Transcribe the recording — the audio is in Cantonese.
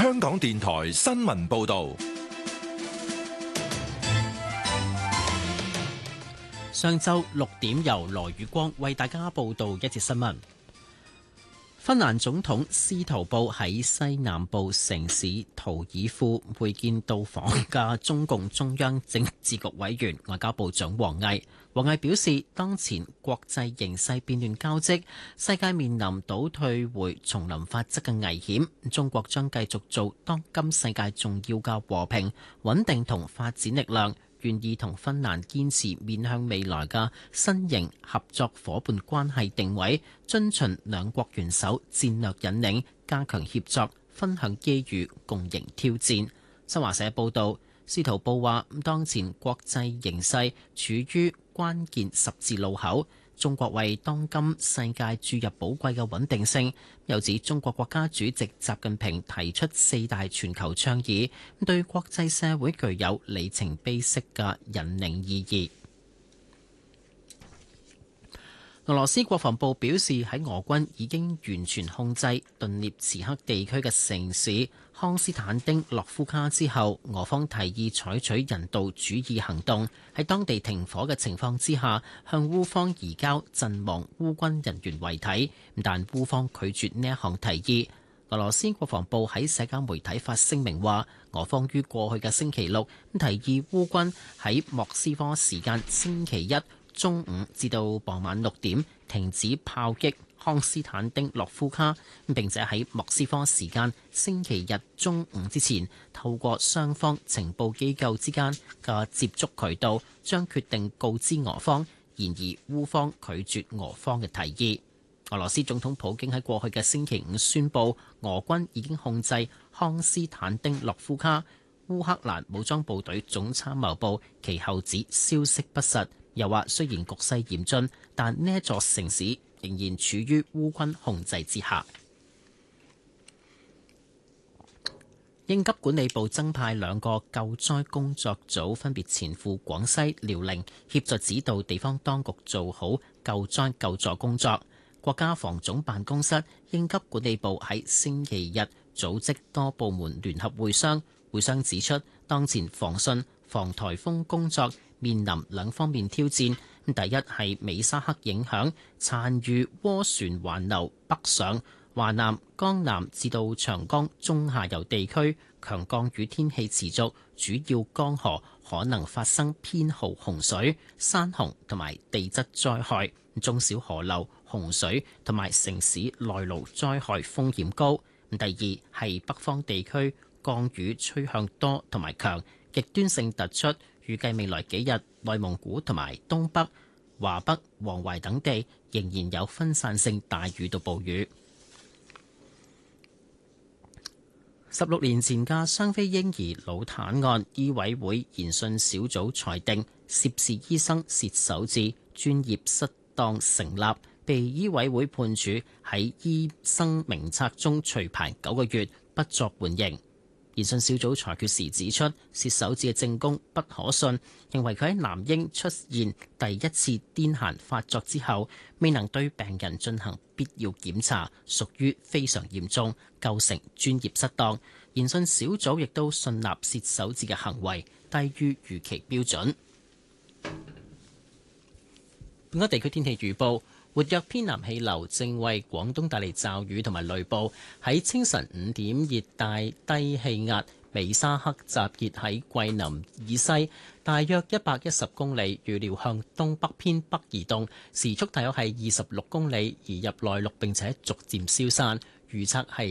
香港電台新聞報道。 上晝6點，由羅宇光為大家報道一節新聞。芬蘭總統斯圖布喺西南部城市圖爾庫會見到訪嘅中共中央政治局委員外交部長王毅。王毅表示，當前國際形勢變亂交織，世界面臨倒退回叢林法則嘅危險。中國將繼續做當今世界重要嘅和平、穩定同發展力量，願意同芬蘭堅持面向未來嘅新型合作伙伴關係定位，遵循兩國元首戰略引領，加強協作，分享機遇，共迎挑戰。新華社報道，斯圖布話：當前國際形勢處於關鍵十字路口，中國為當今世界注入寶貴嘅穩定性。又指中國國家主席習近平提出四大全球倡議，對國際社會具有里程碑式嘅引領意義。俄羅斯國防部表示，喺俄軍已經完全控制頓涅茨克地區嘅城市康斯坦丁諾夫卡之後，俄方提議採取人道主義行動，喺當地停火嘅情況之下，向烏方移交陣亡烏軍人員遺體，但烏方拒絕呢一項提議。俄羅斯國防部喺社交媒體發聲明話，俄方於過去嘅星期六提議烏軍喺莫斯科時間星期一中午至到傍晚6點停止炮擊康斯坦丁諾夫卡，並且喺莫斯科時間星期日中午之前，透過雙方情報機構之間嘅接觸渠道，將決定告知俄方。然而烏方拒絕俄方嘅提議。俄羅斯總統普京喺過去嘅星期五宣布，俄軍已經控制康斯坦丁諾夫卡。烏克蘭武裝部隊總參謀部其後指消息不實。又話雖然局勢嚴峻，但呢一座城市仍然處於烏軍控制之下。應急管理部增派2個救災工作組，分別前赴廣西、遼寧，協助指導地方當局做好救災救助工作。國家防總辦公室、應急管理部喺星期日組織多部門聯合會商，會商指出，當前防汛、防颱風工作面臨2方面挑戰。第一係美沙克影響，殘餘渦旋環流北上，華南、江南至到長江中下游地區強降雨天氣持續，主要江河可能發生偏豪洪水、山洪同埋地質災害，中小河流洪水同埋城市內澇災害風險高。第二係北方地區降雨趨向多同埋強，極端性突出，預計未來幾日內蒙古同埋東北、華北、黃淮等地仍然有分散性大雨到暴雨。16年前嘅雙非嬰兒腦癱案，醫委會研訊小組裁定涉事醫生薛守志專業失當成立，被醫委會判處喺醫生名冊中除牌9個月，不作緩刑。研訊小組裁決時指出，薛守志嘅證供不可信，認為佢喺男嬰出現第一次癲癇發作之後，未能對病人進行必要檢查，屬於非常嚴重，構成專業失當。研訊小組亦都信納薛守志嘅行為低於預期標準。本港地區天氣預報。活躍偏南氣流正為廣東帶嚟驟雨同埋雷暴。喺清晨5點，熱帶低氣壓美沙克集結喺桂林以西大約110公里，預料向東北偏北移動，時速大約係26公里，移入內陸並且逐漸消散。預測係